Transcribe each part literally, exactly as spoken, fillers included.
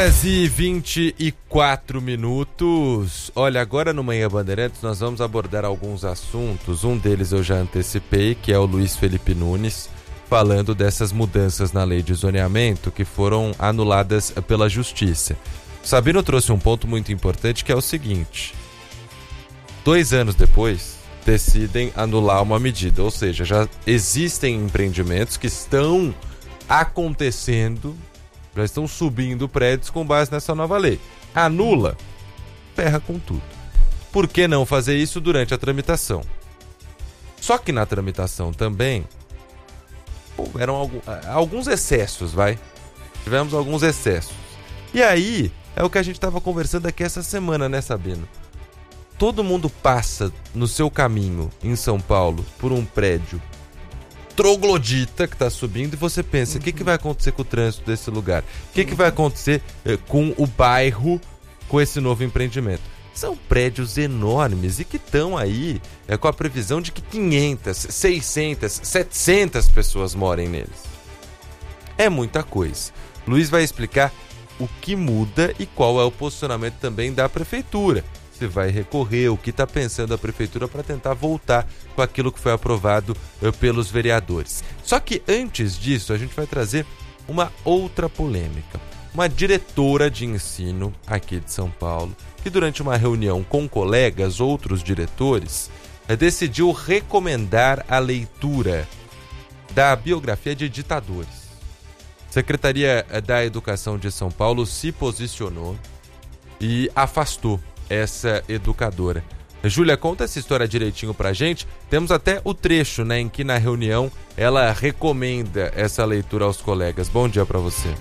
dez e vinte e quatro minutos. Olha, agora no Manhã Bandeirantes nós vamos abordar alguns assuntos. Um deles eu já antecipei, que é o Luiz Felipe Nunes, falando dessas mudanças na lei de zoneamento que foram anuladas pela Justiça. Sabino trouxe um ponto muito importante, que é o seguinte: dois anos depois decidem anular uma medida, ou seja, já existem empreendimentos que estão acontecendo, já estão subindo prédios com base nessa nova lei. Anula, ferra com tudo. Por que não fazer isso durante a tramitação? Só que na tramitação também houveram algum, alguns excessos, vai? Tivemos alguns excessos. E aí, é o que a gente estava conversando aqui essa semana, né, Sabino? Todo mundo passa no seu caminho em São Paulo por um prédio troglodita que está subindo e você pensa, o que, que vai acontecer com o trânsito desse lugar? O que, que vai acontecer eh, com o bairro, com esse novo empreendimento? São prédios enormes e que estão aí eh, com a previsão de que quinhentas, seiscentas, setecentas pessoas morem neles. É muita coisa. Luiz vai explicar o que muda e qual é o posicionamento também da prefeitura. Se vai recorrer, o que está pensando a prefeitura para tentar voltar com aquilo que foi aprovado uh, pelos vereadores. Só que antes disso, a gente vai trazer uma outra polêmica. Uma diretora de ensino aqui de São Paulo, que durante uma reunião com colegas, outros diretores, uh, decidiu recomendar a leitura da biografia de ditadores. A Secretaria da Educação de São Paulo se posicionou e afastou essa educadora. Júlia, conta essa história direitinho pra gente. Temos até o trecho, né, em que na reunião ela recomenda essa leitura aos colegas. Bom dia pra você.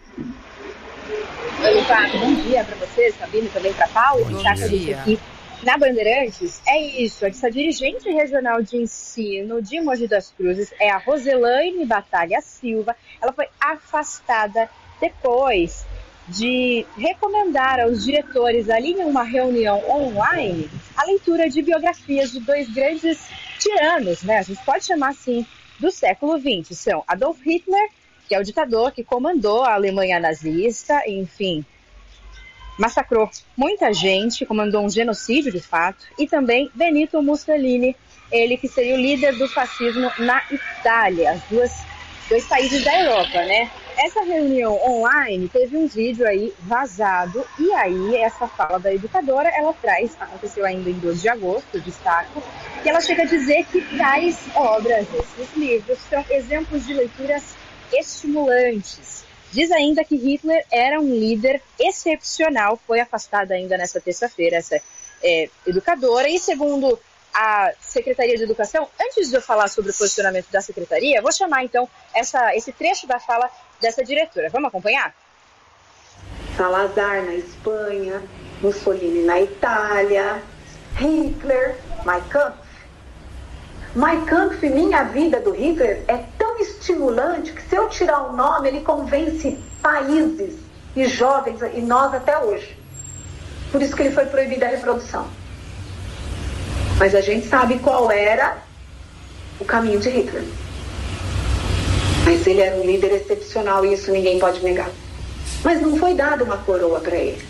Oi, Pato. Bom dia pra você, Sabino, também pra Paulo, que está com a gente aqui na Bandeirantes. É isso, essa dirigente regional de ensino de Mogi das Cruzes é a Roselaine Batalha Silva. Ela foi afastada depois de recomendar aos diretores ali em uma reunião online a leitura de biografias de dois grandes tiranos, né? A gente pode chamar assim, do século vinte. São Adolf Hitler, que é o ditador que comandou a Alemanha nazista, enfim, massacrou muita gente, comandou um genocídio de fato, e também Benito Mussolini, ele que seria o líder do fascismo na Itália, as duas, dois países da Europa, né? Essa reunião online teve um vídeo aí vazado, e aí essa fala da educadora, ela traz, aconteceu ainda em doze de agosto, eu destaco, que ela chega a dizer que tais obras, esses livros, são exemplos de leituras estimulantes. Diz ainda que Hitler era um líder excepcional, foi afastada ainda nessa terça-feira essa é, educadora, e segundo a Secretaria de Educação, antes de eu falar sobre o posicionamento da Secretaria, vou chamar então essa, esse trecho da fala dessa diretora. Vamos acompanhar? Salazar na Espanha, Mussolini na Itália, Hitler, Mein Kampf. Mein Kampf, Minha Vida do Hitler, é tão estimulante que se eu tirar o nome, ele convence países e jovens, e nós até hoje. Por isso que ele foi proibido a reprodução. Mas a gente sabe qual era o caminho de Hitler. Mas ele era um líder excepcional e isso ninguém pode negar. Mas não foi dada uma coroa para ele.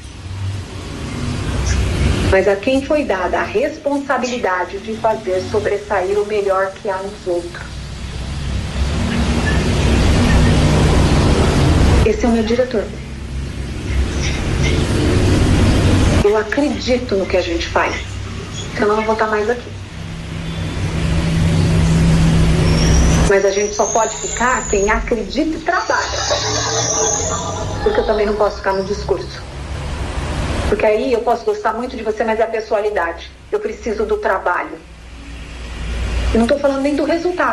Mas a quem foi dada a responsabilidade de fazer sobressair o melhor que há nos outros. Esse é o meu diretor. Eu acredito no que a gente faz. Senão eu não vou estar mais aqui. Mas a gente só pode ficar quem acredita e trabalha. Porque eu também não posso ficar no discurso. Porque aí eu posso gostar muito de você, mas é a pessoalidade. Eu preciso do trabalho. Eu não estou falando nem do resultado.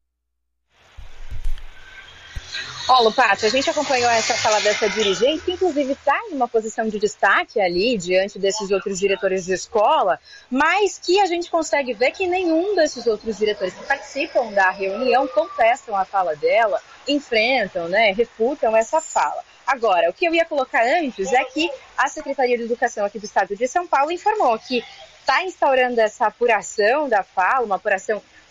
Ó, Lupato, a gente acompanhou essa fala dessa dirigente, que inclusive está em uma posição de destaque ali, diante desses outros diretores de escola, mas que a gente consegue ver que nenhum desses outros diretores que participam da reunião contestam a fala dela, enfrentam, né, refutam essa fala. Agora, o que eu ia colocar antes é que a Secretaria de Educação aqui do Estado de São Paulo informou que está instaurando essa apuração da fala, uma apuração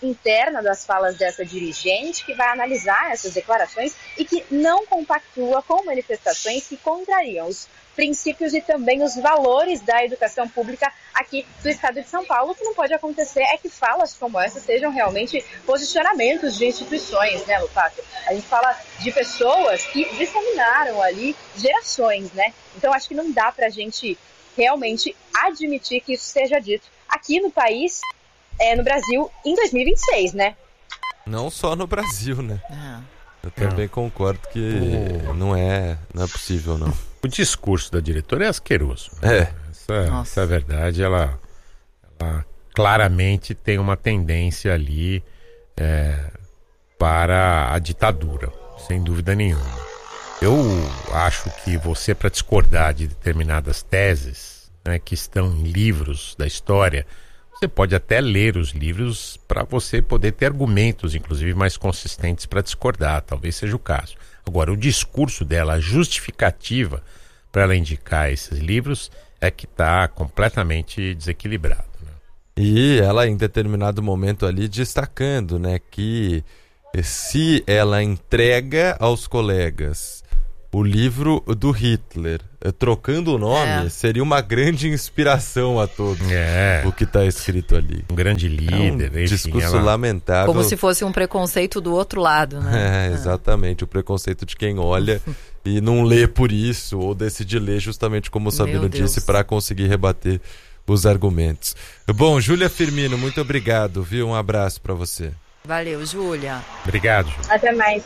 interna das falas dessa dirigente, que vai analisar essas declarações e que não compactua com manifestações que contrariam os princípios e também os valores da educação pública aqui do estado de São Paulo. O que não pode acontecer é que falas como essa sejam realmente posicionamentos de instituições, né, Lupato? A gente fala de pessoas que disseminaram ali gerações, né? Então acho que não dá pra gente realmente admitir que isso seja dito aqui no país, é, no Brasil, em dois mil e vinte e seis, né? Não só no Brasil, né? Ah. Eu também concordo que oh. não, é, não é possível, não. O discurso da diretora é asqueroso. É. Essa, essa verdade, ela, ela claramente tem uma tendência ali é, para a ditadura, sem dúvida nenhuma. Eu acho que você, para discordar de determinadas teses, né, que estão em livros da história, você pode até ler os livros para você poder ter argumentos, inclusive, mais consistentes para discordar. Talvez seja o caso. Agora, o discurso dela, a justificativa para ela indicar esses livros é que está completamente desequilibrado, né? E ela, em determinado momento ali, destacando, né, que se ela entrega aos colegas o livro do Hitler, trocando o nome, é. seria uma grande inspiração a todos. É. O que está escrito ali. Um grande líder. É um enfim, discurso ela... lamentável. Como se fosse um preconceito do outro lado, né? É, exatamente. O preconceito de quem olha e não lê por isso, ou decide ler justamente como o Sabino disse, para conseguir rebater os argumentos. Bom, Júlia Firmino, muito obrigado, viu? Um abraço para você. Valeu, Júlia. Obrigado, Júlia. Até mais.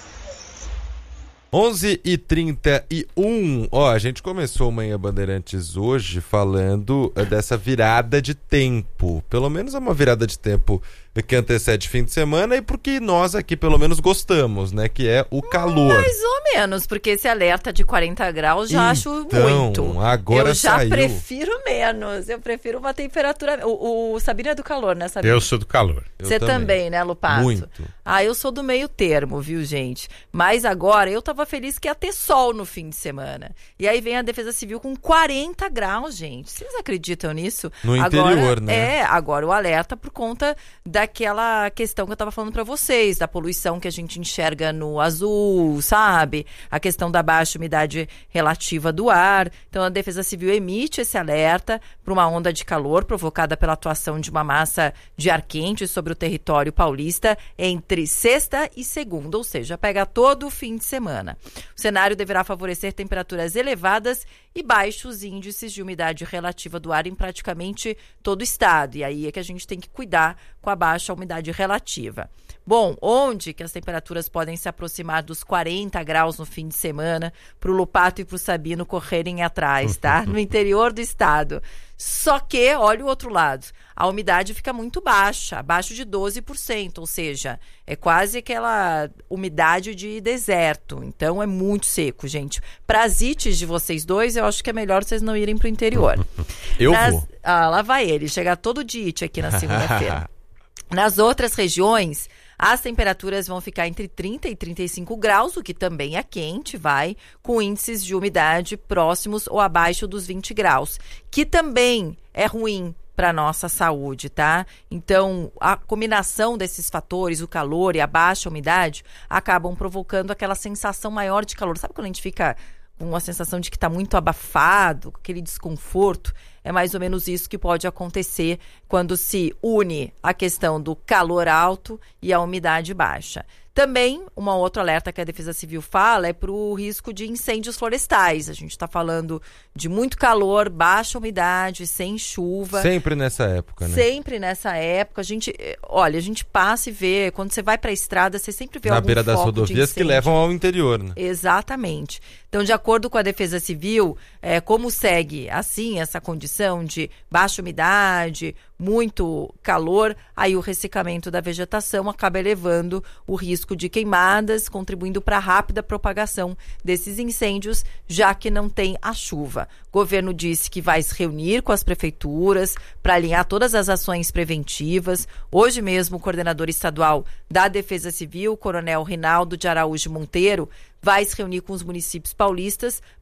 onze e trinta e um, ó, a gente começou o Manhã Bandeirantes hoje falando dessa virada de tempo. Pelo menos é uma virada de tempo que antecede fim de semana e porque nós aqui pelo menos gostamos, né? Que é o calor. Mais ou menos, porque esse alerta de quarenta graus já então, acho muito. Agora eu já saiu. prefiro menos. Eu prefiro uma temperatura... O, o Sabino é do calor, né, Sabino? Eu sou do calor. Você também. também, né, Lupato? Muito. Ah, eu sou do meio termo, viu, gente? Mas agora eu tava feliz que ia ter sol no fim de semana. E aí vem a Defesa Civil com quarenta graus, gente. Vocês acreditam nisso? No agora, interior, né? É, agora o alerta por conta daquela questão que eu tava falando pra vocês, da poluição que a gente enxerga no azul, sabe? A questão da baixa umidade relativa do ar. Então a Defesa Civil emite esse alerta para uma onda de calor provocada pela atuação de uma massa de ar quente sobre o território paulista entre sexta e segunda, ou seja, pega todo o fim de semana. O cenário deverá favorecer temperaturas elevadas e baixos índices de umidade relativa do ar em praticamente todo o estado. E aí é que a gente tem que cuidar com a baixa umidade relativa. Bom, onde que as temperaturas podem se aproximar dos quarenta graus no fim de semana para o Lupato e para o Sabino correrem atrás, tá? No interior do estado. Só que, olha o outro lado, a umidade fica muito baixa, abaixo de doze por cento, ou seja, é quase aquela umidade de deserto. Então é muito seco, gente. Para as ites de vocês dois, eu acho que é melhor vocês não irem para o interior. Eu Nas... vou. Ah, lá vai ele, chegar todo de it aqui na segunda-feira. Nas outras regiões, as temperaturas vão ficar entre trinta e trinta e cinco graus, o que também é quente, vai, com índices de umidade próximos ou abaixo dos vinte graus, que também é ruim para a nossa saúde, tá? Então, a combinação desses fatores, o calor e a baixa umidade, acabam provocando aquela sensação maior de calor. Sabe quando a gente fica com a sensação de que está muito abafado, com aquele desconforto? É mais ou menos isso que pode acontecer quando se une a questão do calor alto e a umidade baixa. Também, um outro alerta que a Defesa Civil fala é para o risco de incêndios florestais. A gente está falando de muito calor, baixa umidade, sem chuva. Sempre nessa época, né? Sempre nessa época. A gente, olha, a gente passa e vê, quando você vai para a estrada, você sempre vê Na algum beira das foco rodovias de que levam ao interior, né? Exatamente. Então, de acordo com a Defesa Civil, é, como segue assim essa condição de baixa umidade, muito calor, aí o ressecamento da vegetação acaba elevando o risco de queimadas, contribuindo para a rápida propagação desses incêndios, já que não tem a chuva. O governo disse que vai se reunir com as prefeituras para alinhar todas as ações preventivas. Hoje mesmo, o coordenador estadual da Defesa Civil, o coronel Rinaldo de Araújo Monteiro, vai se reunir com os municípios paulistas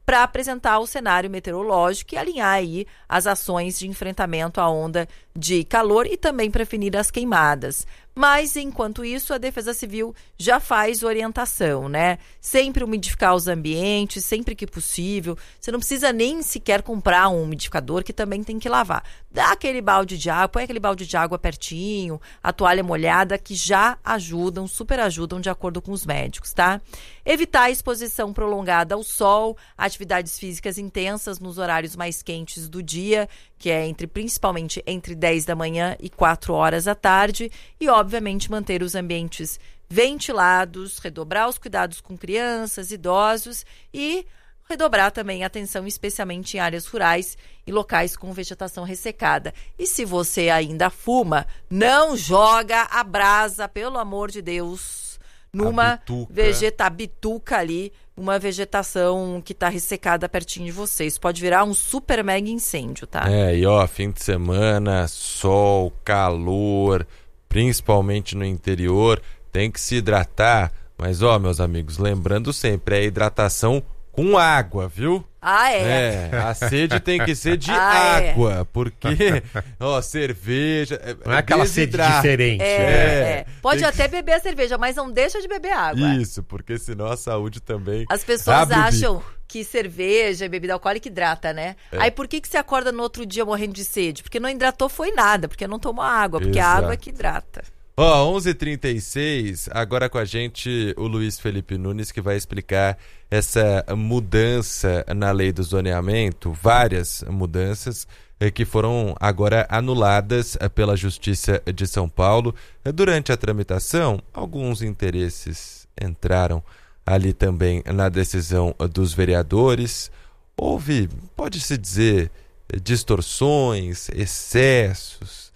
para apresentar o cenário meteorológico e alinhar aí as ações de enfrentamento à onda de calor e também prevenir as queimadas. Mas, enquanto isso, a Defesa Civil já faz orientação, né? Sempre umidificar os ambientes, sempre que possível. Você não precisa nem sequer comprar um umidificador, que também tem que lavar. Dá aquele balde de água, põe aquele balde de água pertinho, a toalha molhada, que já ajudam, super ajudam, de acordo com os médicos, tá? Evitar a exposição prolongada ao sol, atividades físicas intensas nos horários mais quentes do dia, que é entre principalmente entre dez da manhã e quatro horas da tarde, e obviamente manter os ambientes ventilados, redobrar os cuidados com crianças, idosos e redobrar também a atenção, especialmente em áreas rurais e locais com vegetação ressecada. E se você ainda fuma, não joga a brasa, pelo amor de Deus, numa vegeta bituca ali, uma vegetação que está ressecada pertinho de vocês. Pode virar um super mega incêndio, tá? É, e ó, fim de semana, sol, calor, principalmente no interior, tem que se hidratar. Mas ó, meus amigos, lembrando sempre, é hidratação com água, viu? Ah, é? É, a sede tem que ser de ah, água, é. porque, ó, cerveja... Não é aquela sede diferente. É, é. é. Pode Tem até que... beber a cerveja, mas não deixa de beber água. Isso, porque senão a saúde também... As pessoas abre o acham bico. que cerveja e bebida alcoólica hidrata, né? É. Aí por que, que você acorda no outro dia morrendo de sede? Porque não hidratou foi nada, porque não tomou água, porque Exato. a água é que hidrata. Ó, onze e trinta e seis, agora com a gente o Luiz Felipe Nunes, que vai explicar essa mudança na lei do zoneamento, várias mudanças eh, que foram agora anuladas eh, pela Justiça de São Paulo. Eh, durante a tramitação, alguns interesses entraram ali também na decisão eh, dos vereadores. Houve, pode-se dizer, eh, distorções, excessos.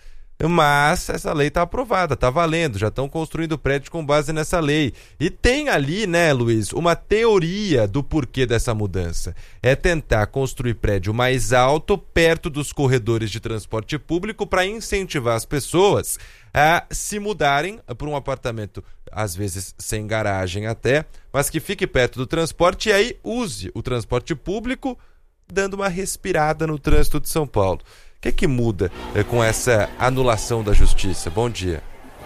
Mas essa lei está aprovada, está valendo, já estão construindo prédio com base nessa lei. E tem ali, né, Luiz, uma teoria do porquê dessa mudança. É tentar construir prédio mais alto, perto dos corredores de transporte público, para incentivar as pessoas a se mudarem para um apartamento, às vezes sem garagem até, mas que fique perto do transporte e aí use o transporte público, dando uma respirada no trânsito de São Paulo. O que é que muda é, com essa anulação da justiça? Bom dia.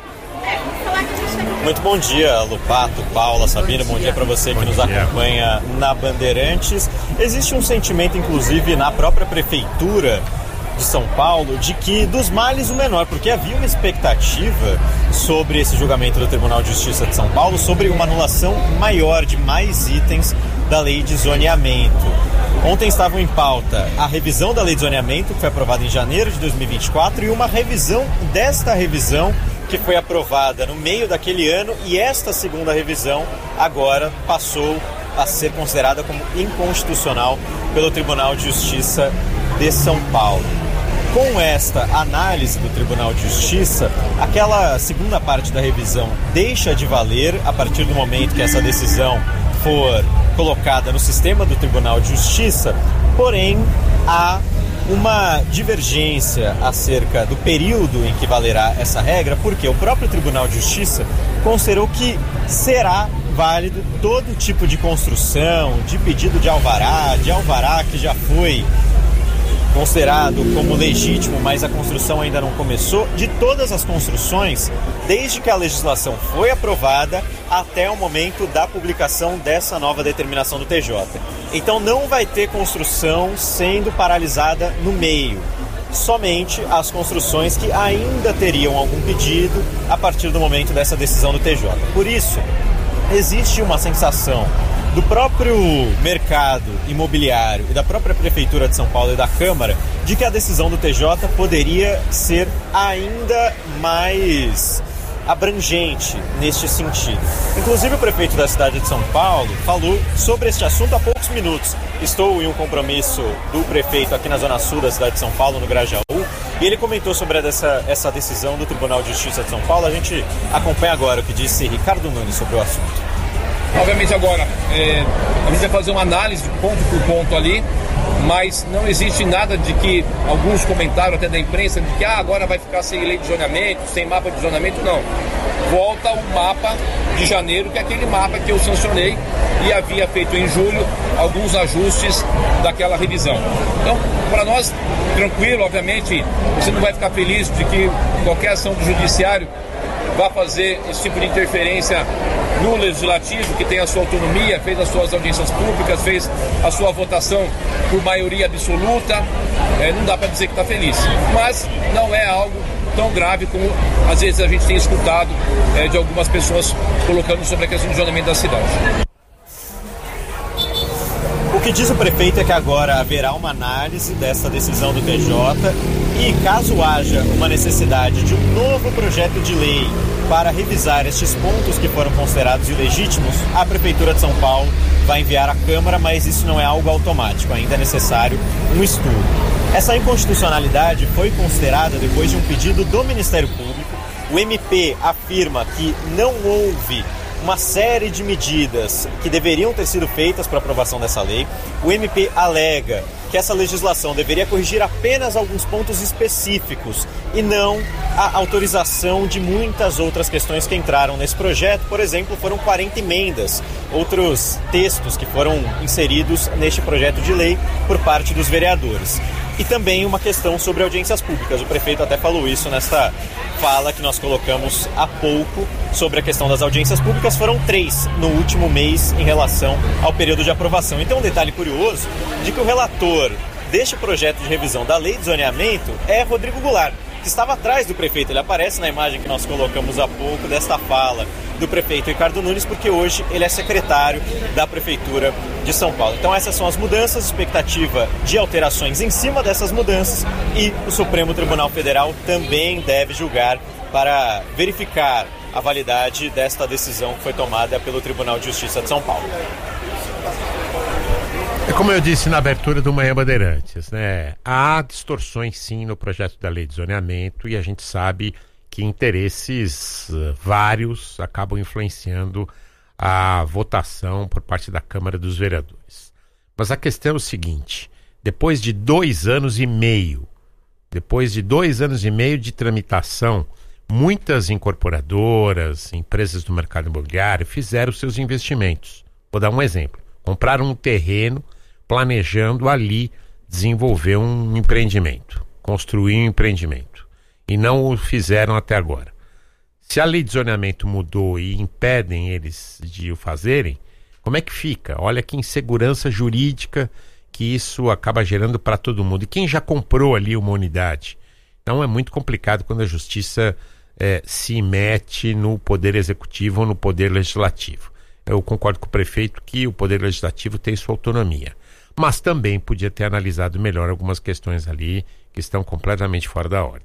Muito bom dia, Lupato, Paula, Sabina. Bom dia, dia para você que bom nos dia. acompanha na Bandeirantes. Existe um sentimento, inclusive, na própria Prefeitura de São Paulo, de que dos males o menor, porque havia uma expectativa sobre esse julgamento do Tribunal de Justiça de São Paulo, sobre uma anulação maior de mais itens da lei de zoneamento. Ontem estavam em pauta a revisão da lei de zoneamento, que foi aprovada em janeiro de dois mil e vinte e quatro, e uma revisão desta revisão, que foi aprovada no meio daquele ano, e esta segunda revisão agora passou a ser considerada como inconstitucional pelo Tribunal de Justiça de São Paulo. Com esta análise do Tribunal de Justiça, aquela segunda parte da revisão deixa de valer a partir do momento que essa decisão for colocada no sistema do Tribunal de Justiça, porém há uma divergência acerca do período em que valerá essa regra, porque o próprio Tribunal de Justiça considerou que será válido todo tipo de construção, de pedido de alvará, de alvará que já foi considerado como legítimo, mas a construção ainda não começou, de todas as construções, desde que a legislação foi aprovada até o momento da publicação dessa nova determinação do T J. Então não vai ter construção sendo paralisada no meio, somente as construções que ainda teriam algum pedido a partir do momento dessa decisão do T J. Por isso, existe uma sensação do próprio mercado imobiliário e da própria Prefeitura de São Paulo e da Câmara de que a decisão do T J poderia ser ainda mais abrangente neste sentido. Inclusive o prefeito da cidade de São Paulo falou sobre este assunto há poucos minutos. Estou em um compromisso do prefeito aqui na Zona Sul da cidade de São Paulo, no Grajaú, e ele comentou sobre essa, essa decisão do Tribunal de Justiça de São Paulo. A gente acompanha agora o que disse Ricardo Nunes sobre o assunto. Obviamente agora, é, a gente vai fazer uma análise de ponto por ponto ali, mas não existe nada de que alguns comentaram até da imprensa de que ah, agora vai ficar sem lei de zoneamento, sem mapa de zoneamento, não. Volta o mapa de janeiro, que é aquele mapa que eu sancionei e havia feito em julho alguns ajustes daquela revisão. Então, para nós, tranquilo, obviamente, você não vai ficar feliz de que qualquer ação do judiciário vá fazer esse tipo de interferência no legislativo, que tem a sua autonomia, fez as suas audiências públicas, fez a sua votação por maioria absoluta. É, não dá para dizer que está feliz, mas não é algo tão grave como às vezes a gente tem escutado é, de algumas pessoas colocando sobre a questão do zoneamento da cidade. O que diz o prefeito é que agora haverá uma análise dessa decisão do T J e, caso haja uma necessidade de um novo projeto de lei para revisar estes pontos que foram considerados ilegítimos, a Prefeitura de São Paulo vai enviar à Câmara, mas isso não é algo automático, ainda é necessário um estudo. Essa inconstitucionalidade foi considerada depois de um pedido do Ministério Público. O M P afirma que não houve uma série de medidas que deveriam ter sido feitas para aprovação dessa lei. O M P alega que essa legislação deveria corrigir apenas alguns pontos específicos e não a autorização de muitas outras questões que entraram nesse projeto. Por exemplo, foram quarenta emendas, outros textos que foram inseridos neste projeto de lei por parte dos vereadores. E também uma questão sobre audiências públicas. O prefeito até falou isso nesta fala que nós colocamos há pouco sobre a questão das audiências públicas. Foram três no último mês em relação ao período de aprovação. Então, um detalhe curioso de que o relator deste projeto de revisão da lei de zoneamento é Rodrigo Goulart, que estava atrás do prefeito. Ele aparece na imagem que nós colocamos há pouco desta fala do prefeito Ricardo Nunes, porque hoje ele é secretário da Prefeitura de São Paulo. Então essas são as mudanças, expectativa de alterações em cima dessas mudanças, e o Supremo Tribunal Federal também deve julgar para verificar a validade desta decisão que foi tomada pelo Tribunal de Justiça de São Paulo. É como eu disse na abertura do Manhã Bandeirantes, né? Há distorções sim no projeto da lei de zoneamento e a gente sabe que interesses uh, vários acabam influenciando a votação por parte da Câmara dos Vereadores. Mas a questão é o seguinte: depois de dois anos e meio, depois de dois anos e meio de tramitação, muitas incorporadoras, empresas do mercado imobiliário fizeram seus investimentos. Vou dar um exemplo. Compraram um terreno planejando ali desenvolver um empreendimento, construir um empreendimento. E não o fizeram até agora. Se a lei de zoneamento mudou e impedem eles de o fazerem, como é que fica? Olha que insegurança jurídica que isso acaba gerando para todo mundo. E quem já comprou ali uma unidade? Então é muito complicado quando a justiça é, se mete no poder executivo ou no poder legislativo. Eu concordo com o prefeito que o poder legislativo tem sua autonomia, mas também podia ter analisado melhor algumas questões ali que estão completamente fora da ordem.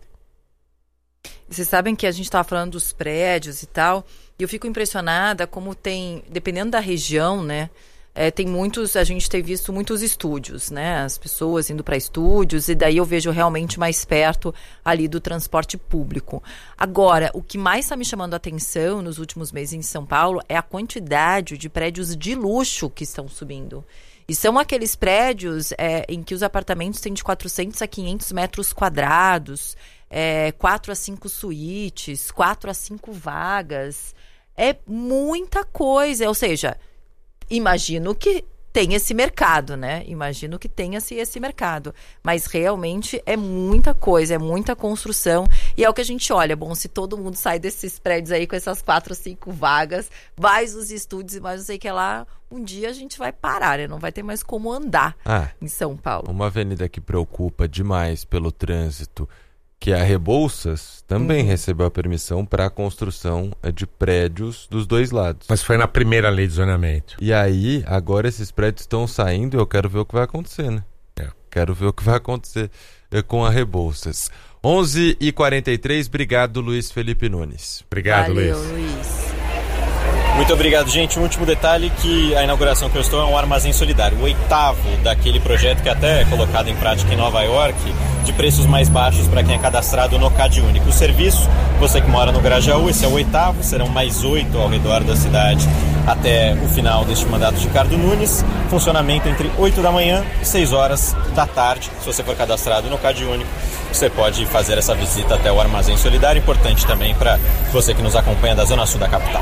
Vocês sabem que a gente estava falando dos prédios e tal, e eu fico impressionada como tem, dependendo da região, né, é, tem muitos, a gente tem visto muitos estúdios, né, as pessoas indo para estúdios, e daí eu vejo realmente mais perto ali do transporte público. Agora, o que mais está me chamando a atenção nos últimos meses em São Paulo é a quantidade de prédios de luxo que estão subindo. E são aqueles prédios é, em que os apartamentos têm de quatrocentos a quinhentos metros quadrados, é, quatro a cinco suítes, quatro a cinco vagas. É muita coisa, ou seja, imagino que tem esse mercado, né? Imagino que tenha-se esse mercado. Mas realmente é muita coisa, é muita construção. E é o que a gente olha. Bom, se todo mundo sai desses prédios aí com essas quatro, cinco vagas, mais os estúdios e mais não sei o que lá, um dia a gente vai parar, né? Não vai ter mais como andar ah, em São Paulo. Uma avenida que preocupa demais pelo trânsito, que é a Rebouças, também uhum. recebeu a permissão para a construção de prédios dos dois lados. Mas foi na primeira lei de zoneamento. E aí, agora esses prédios estão saindo e eu quero ver o que vai acontecer, né? É. Quero ver o que vai acontecer com a Rebouças. onze e quarenta e três, obrigado, Luiz Felipe Nunes. Obrigado, Valeu, Luiz. Luiz. Muito obrigado, gente. Um último detalhe, que a inauguração que eu estou é um armazém solidário, o oitavo daquele projeto que até é colocado em prática em Nova York, de preços mais baixos para quem é cadastrado no Cade Único. O serviço, você que mora no Grajaú, esse é o oitavo, serão mais oito ao redor da cidade até o final deste mandato de Ricardo Nunes. Funcionamento entre oito da manhã e seis horas da tarde. Se você for cadastrado no CadÚnico, você pode fazer essa visita até o Armazém Solidário. Importante também para você que nos acompanha da Zona Sul da capital.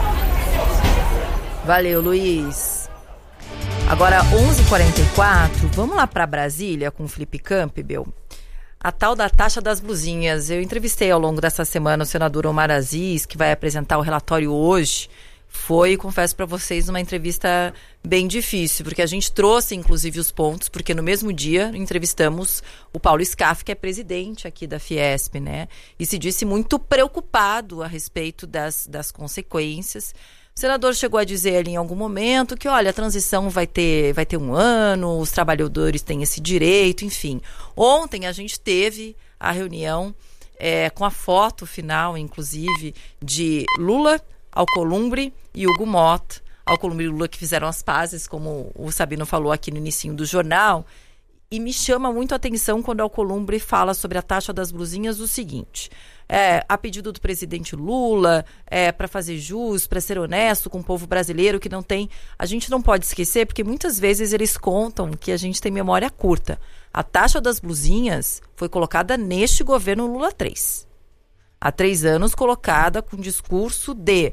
Valeu, Luiz. Agora, onze e quarenta e quatro, vamos lá para Brasília com o Felipe Campbell. A tal da taxa das blusinhas. Eu entrevistei ao longo dessa semana o senador Omar Aziz, que vai apresentar o relatório hoje. Foi, confesso para vocês, uma entrevista bem difícil, porque a gente trouxe, inclusive, os pontos, porque no mesmo dia entrevistamos o Paulo Scaff, que é presidente aqui da Fiesp, né? E se disse muito preocupado a respeito das, das consequências. O senador chegou a dizer ali em algum momento que, olha, a transição vai ter, vai ter um ano, os trabalhadores têm esse direito, enfim. Ontem a gente teve a reunião é, com a foto final, inclusive, de Lula, Alcolumbre e Hugo Mota. Alcolumbre e Lula que fizeram as pazes, como o Sabino falou aqui no início do jornal. E me chama muito a atenção quando Alcolumbre fala sobre a taxa das blusinhas o seguinte: é, a pedido do presidente Lula, é, para fazer jus, para ser honesto com o povo brasileiro que não tem... A gente não pode esquecer, porque muitas vezes eles contam que a gente tem memória curta. A taxa das blusinhas foi colocada neste governo Lula três. Há três anos colocada com discurso de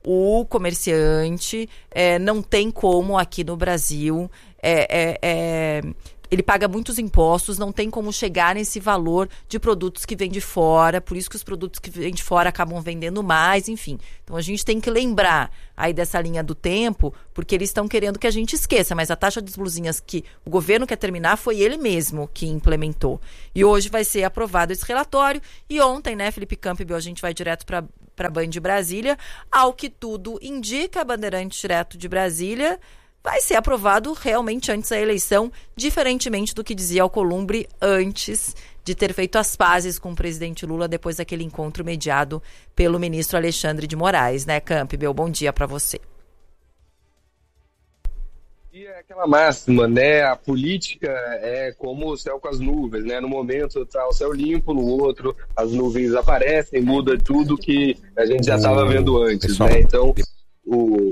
o comerciante é, não tem como aqui no Brasil... É, é, é, ele paga muitos impostos, não tem como chegar nesse valor de produtos que vêm de fora, por isso que os produtos que vêm de fora acabam vendendo mais, enfim. Então a gente tem que lembrar aí dessa linha do tempo, porque eles estão querendo que a gente esqueça, mas a taxa das blusinhas que o governo quer terminar foi ele mesmo que implementou. E hoje vai ser aprovado esse relatório, e ontem, né, Felipe Campbell, a gente vai direto para para a Band de Brasília, ao que tudo indica, a Bandeirantes direto de Brasília vai ser aprovado realmente antes da eleição, diferentemente do que dizia Alcolumbre antes de ter feito as pazes com o presidente Lula depois daquele encontro mediado pelo ministro Alexandre de Moraes, né, Campbell? Bom dia para você. E é aquela máxima, né? A política é como o céu com as nuvens, né? No momento tá o céu limpo, no outro as nuvens aparecem, muda tudo que a gente já estava vendo antes, Pessoal. né? Então, o...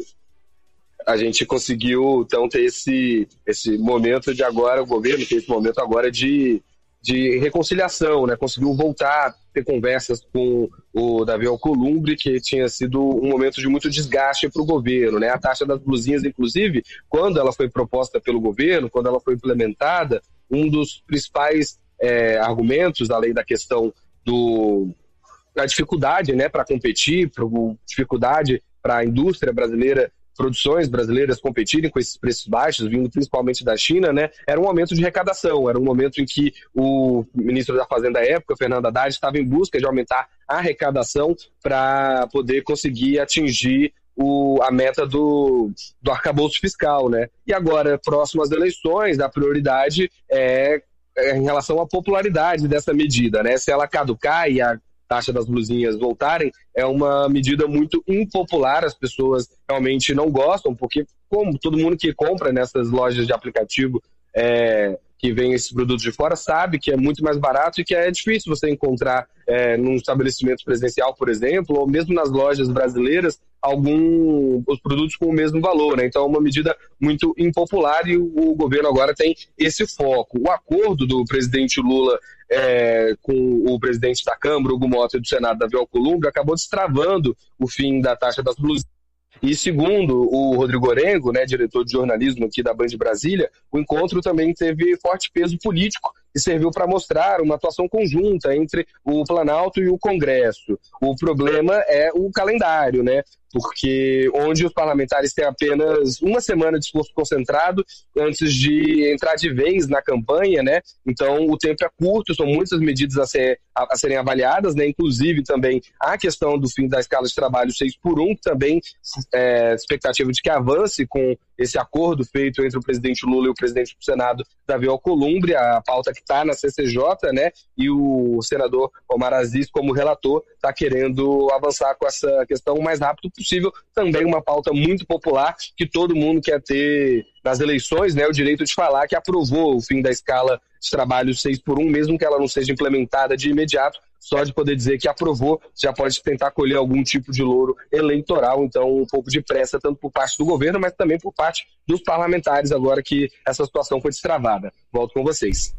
a gente conseguiu, então, ter esse, esse momento de agora, o governo tem esse momento agora de, de reconciliação, né? Conseguiu voltar a ter conversas com o Davi Alcolumbre, que tinha sido um momento de muito desgaste para o governo, né? A taxa das blusinhas, inclusive, quando ela foi proposta pelo governo, quando ela foi implementada, um dos principais é, argumentos, além da questão do, da dificuldade, né, para competir, pra, dificuldade para a indústria brasileira, produções brasileiras competirem com esses preços baixos, vindo principalmente da China, né, era um momento de arrecadação, era um momento em que o ministro da Fazenda à época, Fernando Haddad, estava em busca de aumentar a arrecadação para poder conseguir atingir o, a meta do, do arcabouço fiscal, né? E agora, próximo às eleições, a prioridade é, é em relação à popularidade dessa medida, né? Se ela caducar e a taxa das blusinhas voltarem, é uma medida muito impopular, as pessoas realmente não gostam, porque como todo mundo que compra nessas lojas de aplicativo é, que vem esses produtos de fora sabe que é muito mais barato e que é difícil você encontrar é, num estabelecimento presencial, por exemplo, ou mesmo nas lojas brasileiras, algum os produtos com o mesmo valor, né? Então é uma medida muito impopular e o, o governo agora tem esse foco. O acordo do presidente Lula é, com o presidente da Câmara, Hugo Mota, e do Senado, Davi Alcolumbre, acabou destravando o fim da taxa das blusinhas. E segundo o Rodrigo Orengo, né, diretor de jornalismo aqui da Band de Brasília, o encontro também teve forte peso político e serviu para mostrar uma atuação conjunta entre o Planalto e o Congresso. O problema é o calendário, né? Porque onde os parlamentares têm apenas uma semana de esforço concentrado antes de entrar de vez na campanha, né? Então o tempo é curto, são muitas medidas a, ser, a, a serem avaliadas, né? Inclusive também a questão do fim da escala de trabalho seis por um, que também é expectativa de que avance com esse acordo feito entre o presidente Lula e o presidente do Senado, Davi Alcolumbre, a pauta que está na C C J, né? E o senador Omar Aziz, como relator, está querendo avançar com essa questão o mais rápido possível. Também uma pauta muito popular que todo mundo quer ter nas eleições, né? O direito de falar que aprovou o fim da escala de trabalho seis por um, mesmo que ela não seja implementada de imediato, só de poder dizer que aprovou, já pode tentar colher algum tipo de louro eleitoral. Então, um pouco de pressa, tanto por parte do governo, mas também por parte dos parlamentares, agora que essa situação foi destravada. Volto com vocês.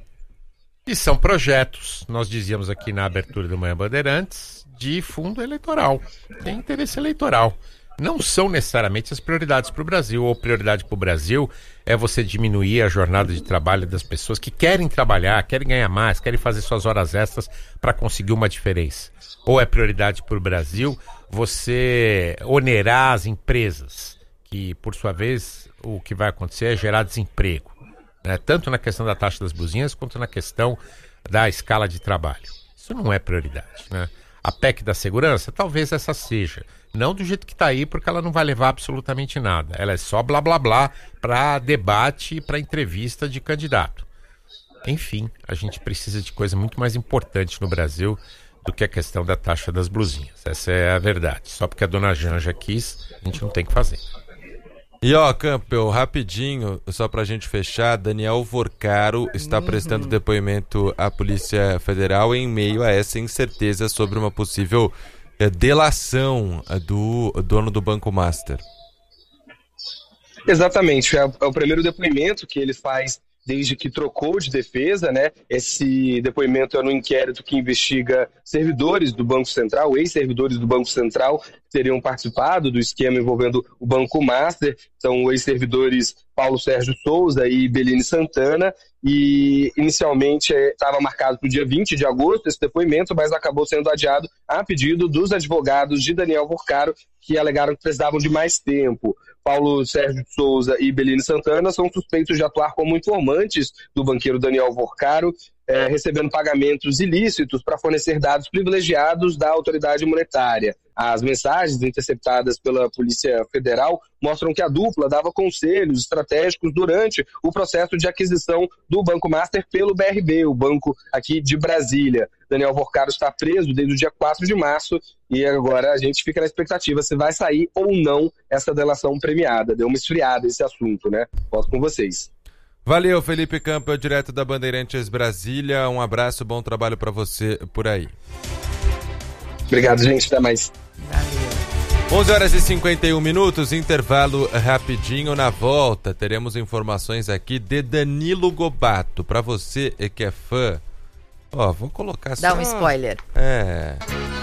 E são projetos, nós dizíamos aqui na abertura do Manhã Bandeirantes, de fundo eleitoral. Tem interesse eleitoral. Não são necessariamente as prioridades para o Brasil. Ou prioridade para o Brasil é você diminuir a jornada de trabalho das pessoas que querem trabalhar, querem ganhar mais, querem fazer suas horas extras para conseguir uma diferença. Ou é prioridade para o Brasil você onerar as empresas, que por sua vez o que vai acontecer é gerar desemprego, né? Tanto na questão da taxa das buzinhas quanto na questão da escala de trabalho. Isso não é prioridade, né? A P E C da segurança, talvez essa seja. Não do jeito que está aí, porque ela não vai levar absolutamente nada. Ela é só blá blá blá para debate e para entrevista de candidato. Enfim, a gente precisa de coisa muito mais importante no Brasil do que a questão da taxa das blusinhas. Essa é a verdade. Só porque a dona Janja quis, a gente não tem que fazer. E ó, Campbell, rapidinho, só pra gente fechar, Daniel Vorcaro está uhum. prestando depoimento à Polícia Federal em meio a essa incerteza sobre uma possível eh, delação do dono do Banco Master. Exatamente, é o primeiro depoimento que ele faz desde que trocou de defesa, né? Esse depoimento é no inquérito que investiga servidores do Banco Central, ex-servidores do Banco Central, que teriam participado do esquema envolvendo o Banco Master. São ex-servidores Paulo Sérgio Souza e Beline Santana, e inicialmente estava marcado para o dia vinte de agosto esse depoimento, mas acabou sendo adiado a pedido dos advogados de Daniel Vorcaro, que alegaram que precisavam de mais tempo. Paulo Sérgio Souza e Beline Santana são suspeitos de atuar como informantes do banqueiro Daniel Vorcaro, é, recebendo pagamentos ilícitos para fornecer dados privilegiados da autoridade monetária. As mensagens interceptadas pela Polícia Federal mostram que a dupla dava conselhos estratégicos durante o processo de aquisição do Banco Master pelo B R B, o banco aqui de Brasília. Daniel Vorcaro está preso desde o dia quatro de março e agora a gente fica na expectativa se vai sair ou não essa delação premiada. Deu uma esfriada esse assunto, né? Volto com vocês. Valeu, Felipe Campbell, direto da Bandeirantes Brasília. Um abraço, bom trabalho para você por aí. Obrigado, gente. Até mais. onze horas e cinquenta e um minutos, intervalo rapidinho. Na volta, teremos informações aqui de Danilo Gobato. Para você que é fã, ó, vou colocar só... Dá um spoiler. É...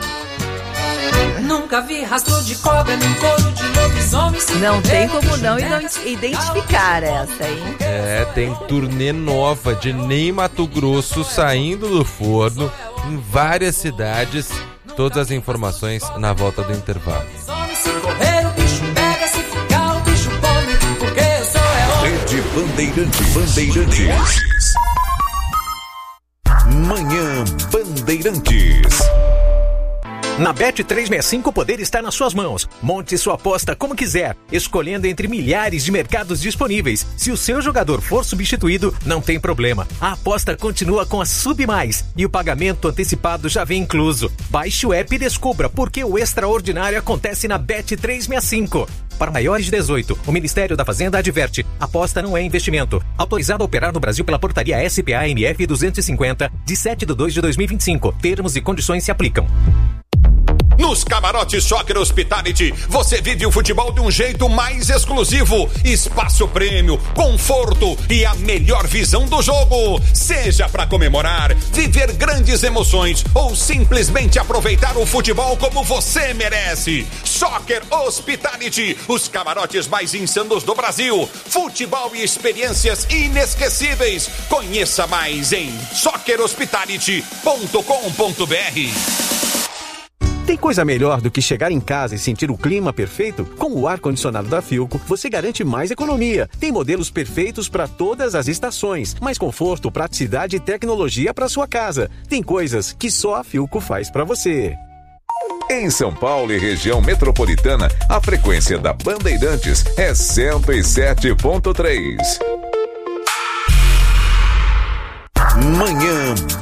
Nunca vi rastro de cobra, nem couro de lobisomem. Não tem como não identificar essa, hein? É, tem turnê nova de Ney Matogrosso saindo do forno em várias cidades. Todas as informações na volta do intervalo. Rede Bandeirantes. Bandeirantes. Manhã Bandeirantes. Na Bet trezentos e sessenta e cinco o poder está nas suas mãos. Monte sua aposta como quiser, escolhendo entre milhares de mercados disponíveis. Se o seu jogador for substituído, não tem problema. A aposta continua com a Sub Mais e o pagamento antecipado já vem incluso. Baixe o app e descubra por que o extraordinário acontece na Bet trezentos e sessenta e cinco. Para maiores de dezoito, o Ministério da Fazenda adverte: aposta não é investimento. Autorizado a operar no Brasil pela portaria S P A M F duzentos e cinquenta, de sete de dois de dois mil e vinte e cinco. Termos e condições se aplicam. Nos camarotes Soccer Hospitality, você vive o futebol de um jeito mais exclusivo. Espaço prêmio, conforto e a melhor visão do jogo. Seja para comemorar, viver grandes emoções ou simplesmente aproveitar o futebol como você merece. Soccer Hospitality, os camarotes mais insanos do Brasil. Futebol e experiências inesquecíveis. Conheça mais em soccer hospitality ponto com ponto b r. Tem coisa melhor do que chegar em casa e sentir o clima perfeito? Com o ar-condicionado da Philco, você garante mais economia. Tem modelos perfeitos para todas as estações. Mais conforto, praticidade e tecnologia para sua casa. Tem coisas que só a Philco faz para você. Em São Paulo e região metropolitana, a frequência da Bandeirantes é cento e sete ponto três. Manhã